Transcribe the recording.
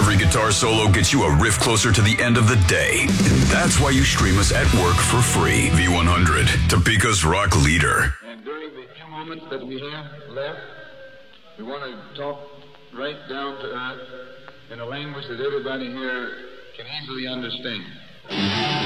Every guitar solo gets you a riff closer to the end of the day. And that's why you stream us at work for free. V100, Topeka's rock leader. And during the few moments that we have left, we want to talk right down to earth in a language that everybody here can easily understand.